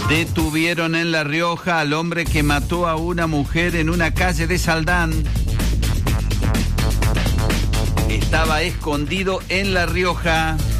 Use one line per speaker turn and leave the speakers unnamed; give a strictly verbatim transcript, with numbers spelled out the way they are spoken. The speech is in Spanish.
Detuvieron en La Rioja al hombre que mató a una mujer en una calle de Saldán. Estaba escondido en La Rioja.